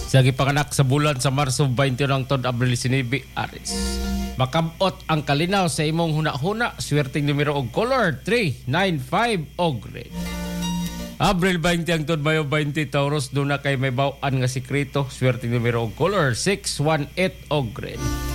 Sa gipanganak sa bulan sa Marso 20 ng Tod Abril Sinibi Aris. Makabot ang kalinaw sa imong huna-huna. Swerteng numero og color 395 og red. Abril 20 ang Tod Mayo 20 Taurus. Doon na kay may bawaan nga sikreto. Swerteng numero og color 618 og red.